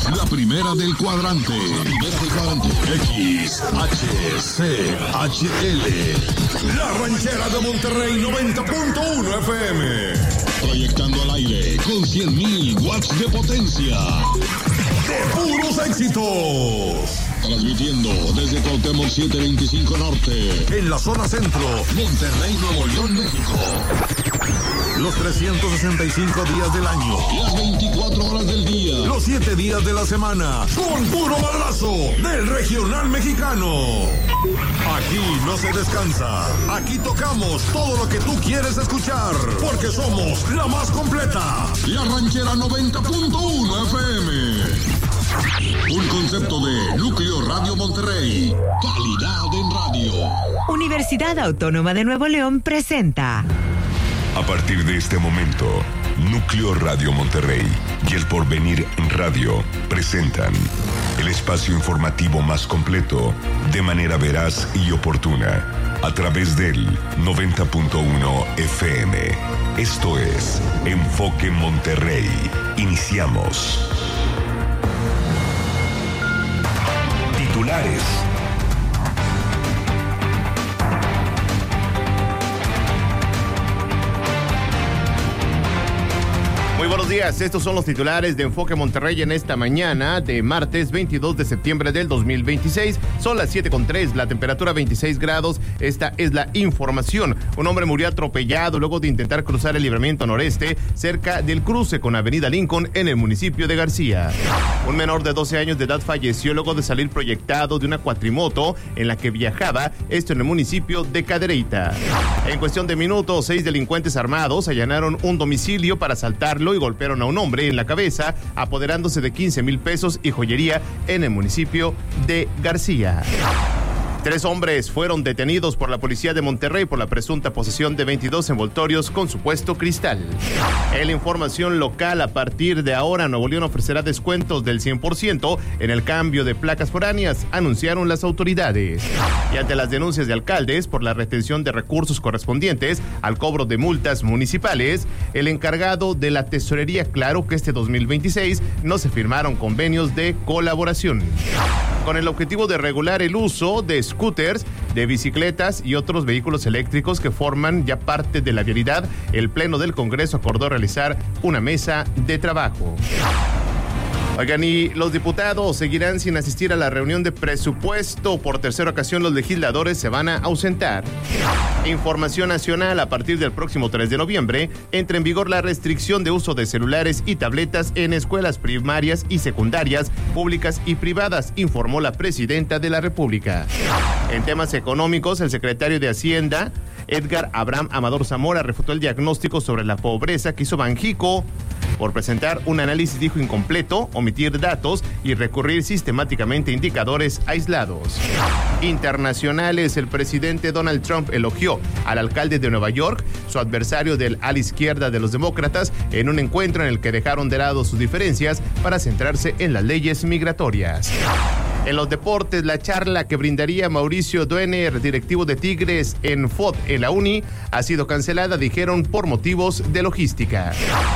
la primera del cuadrante. XHCHL. La Ranchera de Monterrey 90.1 FM. Proyectando al aire con 100.000 watts de potencia. ¡De puros éxitos! Transmitiendo desde Cuauhtémoc 725 Norte. En la zona centro. Monterrey, Nuevo León, México. Los 365 días del año. Las 24 horas del día. Los 7 días de la semana. Con puro madrazo del regional mexicano. Aquí no se descansa. Aquí tocamos todo lo que tú quieres escuchar. Porque somos la más completa. La Ranchera 90.1 FM. Un concepto de Núcleo Radio Monterrey. Calidad en radio. Universidad Autónoma de Nuevo León presenta. A partir de este momento, Núcleo Radio Monterrey y El Porvenir Radio presentan el espacio informativo más completo de manera veraz y oportuna a través del 90.1 FM. Esto es Enfoque Monterrey. Iniciamos. Titulares. Muy buenos días, estos son los titulares de Enfoque Monterrey en esta mañana de martes 22 de septiembre del 2026. Son las 7:03, la temperatura 26 grados. Esta es la información. Un hombre murió atropellado luego de intentar cruzar el libramiento noreste cerca del cruce con Avenida Lincoln en el municipio de García. Un menor de 12 años de edad falleció luego de salir proyectado de una cuatrimoto en la que viajaba, esto en el municipio de Cadereyta. En cuestión de minutos, 6 delincuentes armados allanaron un domicilio para asaltarlo y golpearon a un hombre en la cabeza, apoderándose de 15,000 pesos y joyería en el municipio de García. 3 hombres fueron detenidos por la policía de Monterrey por la presunta posesión de 22 envoltorios con supuesto cristal. En la información local, a partir de ahora, Nuevo León ofrecerá descuentos del 100% en el cambio de placas foráneas, anunciaron las autoridades. Y ante las denuncias de alcaldes por la retención de recursos correspondientes al cobro de multas municipales, el encargado de la tesorería aclaró que este 2026 no se firmaron convenios de colaboración. Con el objetivo de regular el uso de scooters, de bicicletas y otros vehículos eléctricos que forman ya parte de la vialidad, el Pleno del Congreso acordó realizar una mesa de trabajo. Oigan, y los diputados seguirán sin asistir a la reunión de presupuesto. Por tercera ocasión, los legisladores se van a ausentar. Información nacional: a partir del próximo 3 de noviembre, entra en vigor la restricción de uso de celulares y tabletas en escuelas primarias y secundarias, públicas y privadas, informó la presidenta de la República. En temas económicos, el secretario de Hacienda, Edgar Abraham Amador Zamora, refutó el diagnóstico sobre la pobreza que hizo Banjico por presentar un análisis, dijo, incompleto, omitir datos y recurrir sistemáticamente a indicadores aislados. Internacionales: el presidente Donald Trump elogió al alcalde de Nueva York, su adversario del ala izquierda de los demócratas, en un encuentro en el que dejaron de lado sus diferencias para centrarse en las leyes migratorias. En los deportes, la charla que brindaría Mauricio Duener, directivo de Tigres, en FOD en la Uni, ha sido cancelada, dijeron, por motivos de logística.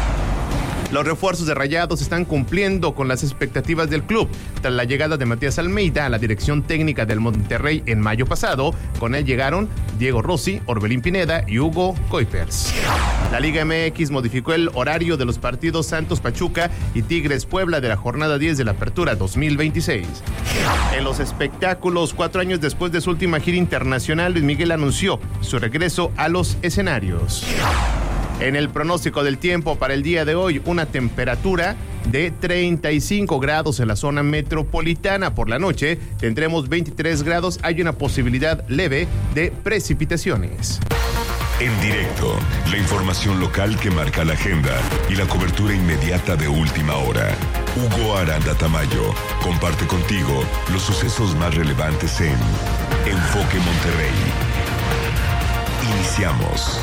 Los refuerzos de Rayados están cumpliendo con las expectativas del club. Tras la llegada de Matías Almeida a la dirección técnica del Monterrey en mayo pasado, con él llegaron Diego Rossi, Orbelín Pineda y Hugo Kuipers. La Liga MX modificó el horario de los partidos Santos Pachuca y Tigres Puebla de la jornada 10 de la Apertura 2026. En los espectáculos, 4 años después de su última gira internacional, Luis Miguel anunció su regreso a los escenarios. En el pronóstico del tiempo para el día de hoy, una temperatura de 35 grados en la zona metropolitana. Por la noche tendremos 23 grados. Hay una posibilidad leve de precipitaciones. En directo, la información local que marca la agenda y la cobertura inmediata de última hora. Hugo Aranda Tamayo comparte contigo los sucesos más relevantes en Enfoque Monterrey. Iniciamos.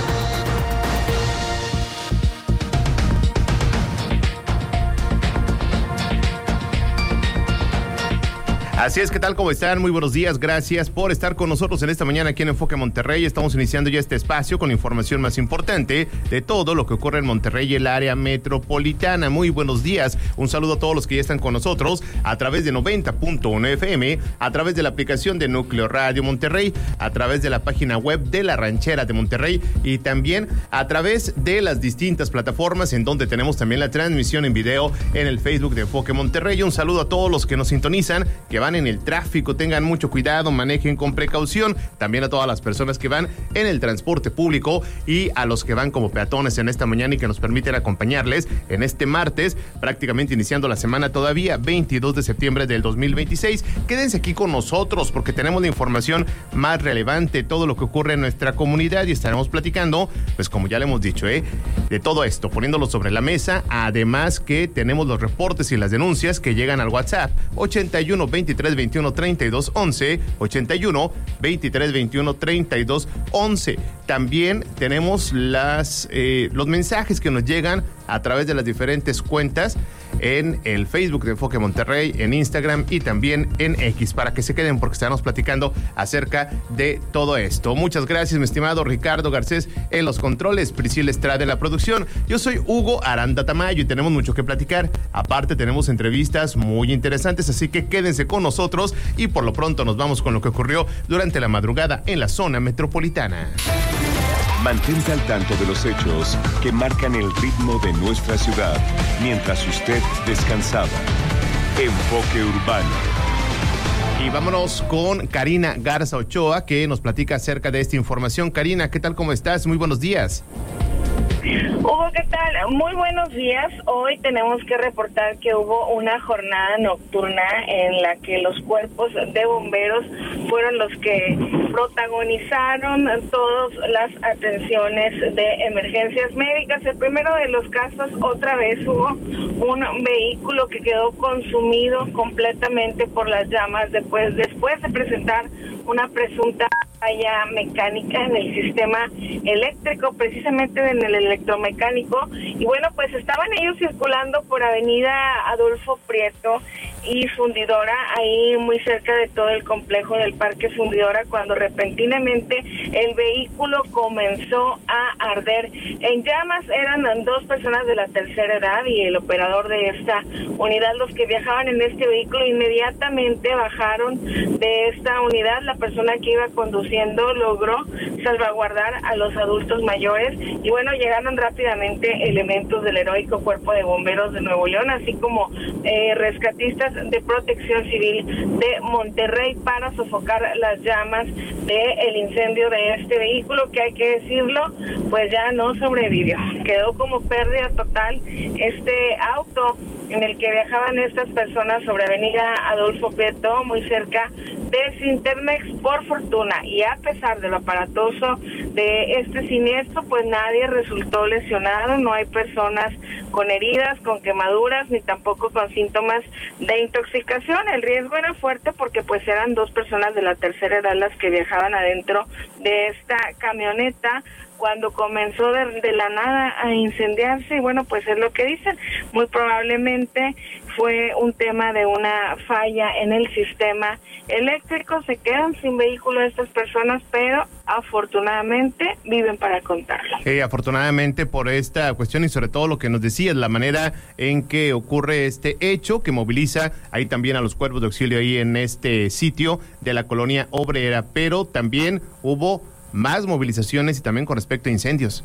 Así es, ¿qué tal? ¿Cómo están? Muy buenos días, gracias por estar con nosotros en esta mañana aquí en Enfoque Monterrey. Estamos iniciando ya este espacio con información más importante de todo lo que ocurre en Monterrey y el área metropolitana. Muy buenos días, un saludo a todos los que ya están con nosotros a través de 90.1 FM, a través de la aplicación de Núcleo Radio Monterrey, a través de la página web de La Ranchera de Monterrey y también a través de las distintas plataformas en donde tenemos también la transmisión en video en el Facebook de Enfoque Monterrey. Un saludo a todos los que nos sintonizan, que van en el tráfico, tengan mucho cuidado, manejen con precaución. También a todas las personas que van en el transporte público y a los que van como peatones en esta mañana y que nos permiten acompañarles en este martes, prácticamente iniciando la semana todavía, 22 de septiembre del 2026. Quédense aquí con nosotros porque tenemos la información más relevante, todo lo que ocurre en nuestra comunidad y estaremos platicando, pues como ya le hemos dicho, de todo esto, poniéndolo sobre la mesa. Además que tenemos los reportes y las denuncias que llegan al WhatsApp 81 23 21 32 11, 81 23 21 32 11. También tenemos los mensajes que nos llegan a través de las diferentes cuentas en el Facebook de Enfoque Monterrey, en Instagram y también en X, para que se queden porque estaremos platicando acerca de todo esto. Muchas gracias, mi estimado Ricardo Garcés en los controles, Priscila Estrada en la producción. Yo soy Hugo Aranda Tamayo y tenemos mucho que platicar. Aparte tenemos entrevistas muy interesantes, así que quédense con nosotros y por lo pronto nos vamos con lo que ocurrió durante la madrugada en la zona metropolitana. Mantente al tanto de los hechos que marcan el ritmo de nuestra ciudad mientras usted descansaba. Enfoque Urbano. Y vámonos con Karina Garza Ochoa, que nos platica acerca de esta información. Karina, ¿qué tal? ¿Cómo estás? Muy buenos días. Hugo, ¿qué tal? Muy buenos días. Hoy tenemos que reportar que hubo una jornada nocturna en la que los cuerpos de bomberos fueron los que protagonizaron todas las atenciones de emergencias médicas. El primero de los casos, otra vez hubo un vehículo que quedó consumido completamente por las llamas después de presentar una presunta falla mecánica en el sistema eléctrico, precisamente en el electromecánico. Y bueno, pues estaban ellos circulando por Avenida Adolfo Prieto y Fundidora, ahí muy cerca de todo el complejo del Parque Fundidora, cuando repentinamente el vehículo comenzó a arder en llamas. Eran dos personas de la tercera edad y el operador de esta unidad los que viajaban en este vehículo. Inmediatamente bajaron de esta unidad. La persona que iba conduciendo logró salvaguardar a los adultos mayores y bueno, llegaron rápidamente elementos del heroico Cuerpo de Bomberos de Nuevo León, así como rescatistas de Protección Civil de Monterrey para sofocar las llamas del incendio de este vehículo, que hay que decirlo, pues ya no sobrevivió. Quedó como pérdida total este auto en el que viajaban estas personas sobre Avenida Adolfo Prieto, muy cerca de Sintermex. Por fortuna y a pesar de lo aparatoso de este siniestro, pues nadie resultó lesionado, no hay personas con heridas, con quemaduras, ni tampoco con síntomas de intoxicación. El riesgo era fuerte porque pues eran dos personas de la tercera edad las que viajaban adentro de esta camioneta cuando comenzó de la nada a incendiarse. Y bueno, pues es lo que dicen, muy probablemente fue un tema de una falla en el sistema eléctrico. Se quedan sin vehículo estas personas, pero afortunadamente viven para contarlo. Afortunadamente por esta cuestión y sobre todo lo que nos decías, la manera en que ocurre este hecho que moviliza ahí también a los cuerpos de auxilio ahí en este sitio de la colonia obrera, pero también hubo más movilizaciones y también con respecto a incendios.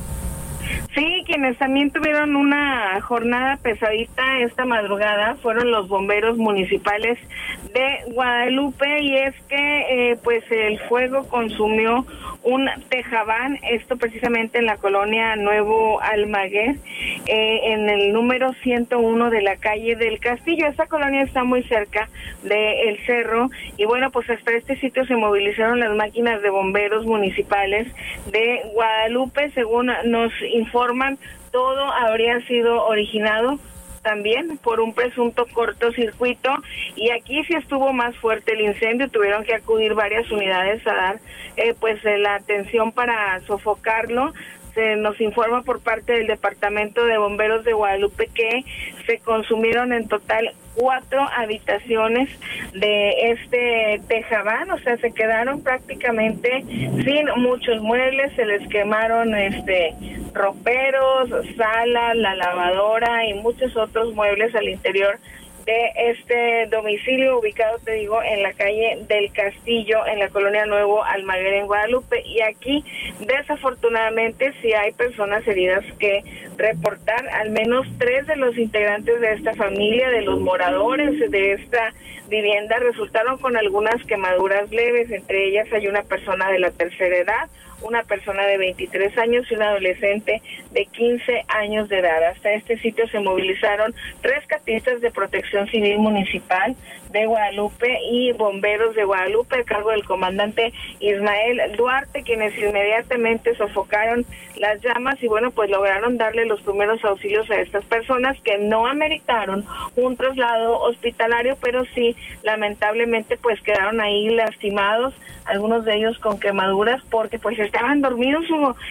Sí, quienes también tuvieron una jornada pesadita esta madrugada fueron los bomberos municipales de Guadalupe, y es que pues el fuego consumió un tejabán, esto precisamente en la colonia Nuevo Almaguer, en el número 101 de la calle del Castillo. Esta colonia está muy cerca del cerro y bueno, pues hasta este sitio se movilizaron las máquinas de bomberos municipales de Guadalupe. Según nos informan, todo habría sido originado también por un presunto cortocircuito, y aquí sí estuvo más fuerte el incendio. Tuvieron que acudir varias unidades a dar pues la atención para sofocarlo. se nos informa por parte del Departamento de Bomberos de Guadalupe que se consumieron en total 4 habitaciones de este tejabán, o sea, se quedaron prácticamente sin muchos muebles, se les quemaron roperos, sala, la lavadora y muchos otros muebles al interior de este domicilio ubicado, te digo, en la calle del Castillo, en la colonia Nuevo Almaguer, en Guadalupe. Y aquí, desafortunadamente, sí hay personas heridas que reportar. Al menos 3 de los integrantes de esta familia, de los moradores de esta vivienda, resultaron con algunas quemaduras leves. Entre ellas hay una persona de la tercera edad, una persona de 23 años y un adolescente de 15 años de edad. Hasta este sitio se movilizaron rescatistas de Protección Civil Municipal de Guadalupe y bomberos de Guadalupe a cargo del comandante Ismael Duarte, quienes inmediatamente sofocaron las llamas y bueno, pues lograron darle los primeros auxilios a estas personas que no ameritaron un traslado hospitalario, pero sí lamentablemente pues quedaron ahí lastimados, algunos de ellos con quemaduras porque pues estaban dormidos,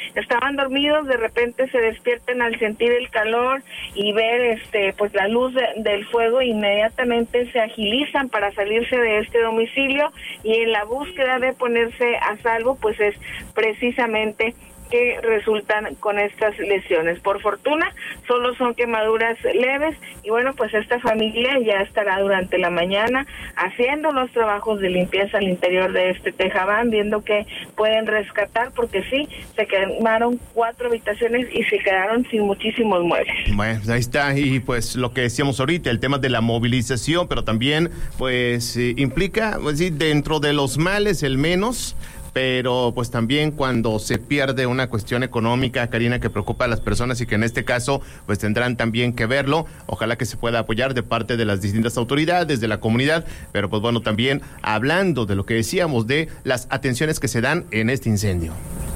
de repente se despiertan al sentir el calor y ver pues la luz del fuego, inmediatamente se agilizan para salirse de este domicilio y en la búsqueda de ponerse a salvo pues es precisamente que resultan con estas lesiones. Por fortuna, solo son quemaduras leves y bueno, pues esta familia ya estará durante la mañana haciendo los trabajos de limpieza al interior de este tejabán, viendo que pueden rescatar, porque sí, se quemaron 4 habitaciones y se quedaron sin muchísimos muebles. Bueno, ahí está, y pues lo que decíamos ahorita, el tema de la movilización, pero también pues implica, pues sí, dentro de los males el menos, pero pues también cuando se pierde una cuestión económica, Karina, que preocupa a las personas y que en este caso pues tendrán también que verlo. Ojalá que se pueda apoyar de parte de las distintas autoridades, de la comunidad, pero pues bueno, también hablando de lo que decíamos de las atenciones que se dan en este incendio.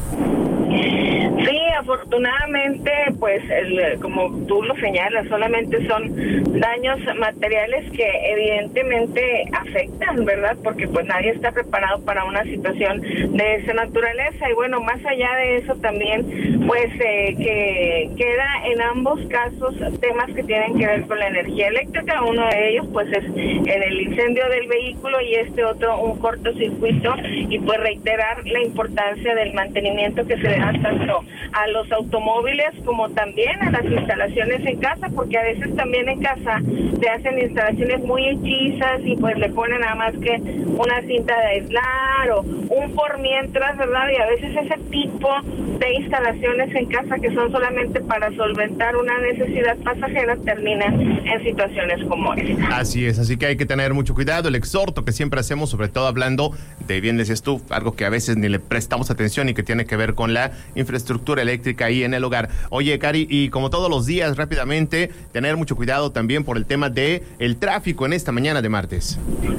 Sí, afortunadamente, pues como tú lo señalas, solamente son daños materiales que evidentemente afectan, ¿verdad? Porque pues nadie está preparado para una situación de esa naturaleza y bueno, más allá de eso también, pues que queda en ambos casos temas que tienen que ver con la energía eléctrica. Uno de ellos pues es en el incendio del vehículo y otro un cortocircuito y pues reiterar la importancia del mantenimiento que se da tanto a los automóviles como también a las instalaciones en casa, porque a veces también en casa se hacen instalaciones muy hechizas y pues le ponen nada más que una cinta de aislar o un por mientras, ¿verdad? Y a veces ese tipo de instalaciones en casa que son solamente para solventar una necesidad pasajera terminan en situaciones como esta. Así es, así que hay que tener mucho cuidado. El exhorto que siempre hacemos, sobre todo hablando de, bien decías tú, algo que a veces ni le prestamos atención y que tiene que ver con la infraestructura eléctrica ahí en el hogar. Oye, Cari, y como todos los días, rápidamente, tener mucho cuidado también por el tema de el tráfico en esta mañana de martes.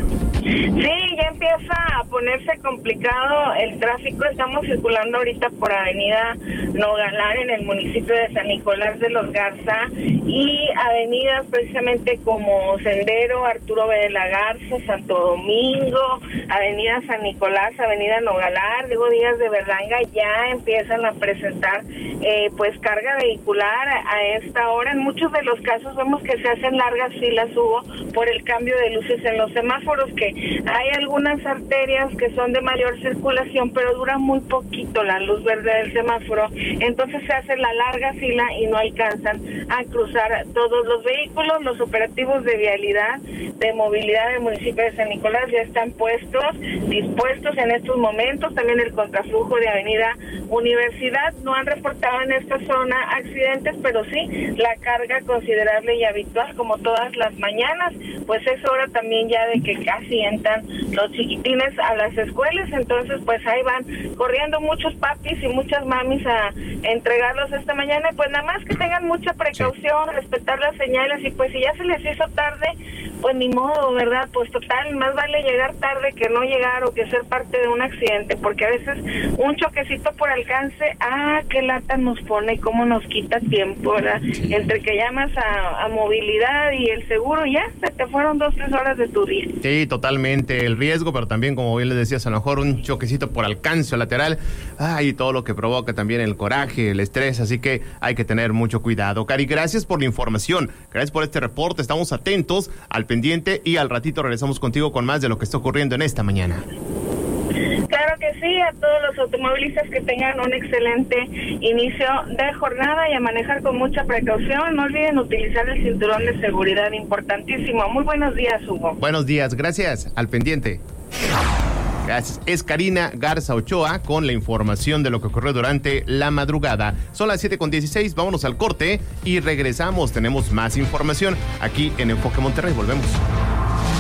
Sí, ya empieza a ponerse complicado el tráfico. Estamos circulando ahorita por Avenida Nogalar en el municipio de San Nicolás de los Garza y avenidas precisamente como Sendero Arturo B. de la Garza, Santo Domingo, Avenida San Nicolás, Avenida Nogalar, Diego Díaz de Berlanga, ya empiezan a presentar pues carga vehicular a esta hora. En muchos de los casos vemos que se hacen largas filas, Hugo, por el cambio de luces en los semáforos, que hay algunas arterias que son de mayor circulación, pero dura muy poquito la luz verde del semáforo, entonces se hace la larga fila y no alcanzan a cruzar todos los vehículos. Los operativos de vialidad, de movilidad del municipio de San Nicolás ya están dispuestos en estos momentos. También el contraflujo de Avenida Universidad. No han reportado en esta zona accidentes, pero sí la carga considerable y habitual como todas las mañanas. Pues es hora también ya de que casi entran los chiquitines a las escuelas, entonces pues ahí van corriendo muchos papis y muchas mamis a entregarlos esta mañana. Pues nada más que tengan mucha precaución, respetar las señales y pues si ya se les hizo tarde, pues ni modo, ¿verdad? Pues total, más vale llegar tarde que no llegar o que ser parte de un accidente, porque a veces un choquecito por alcance, qué lata nos pone y cómo nos quita tiempo, ¿verdad? Sí. Entre que llamas a movilidad y el seguro, ya se te fueron 2-3 horas de tu día. Sí, totalmente, el riesgo, pero también, como bien les decías, a lo mejor un choquecito por alcance lateral, y todo lo que provoca también el coraje, el estrés, así que hay que tener mucho cuidado. Cari, gracias por la información, gracias por este reporte, estamos atentos, al pendiente, y al ratito regresamos contigo con más de lo que está ocurriendo en esta mañana. Claro que sí, a todos los automovilistas que tengan un excelente inicio de jornada y a manejar con mucha precaución. No olviden utilizar el cinturón de seguridad, importantísimo. Muy buenos días, Hugo. Buenos días, gracias, al pendiente. Gracias. Es Karina Garza Ochoa con la información de lo que ocurrió durante la madrugada. Son las 7:16, vámonos al corte y regresamos. Tenemos más información aquí en Enfoque Monterrey. Volvemos.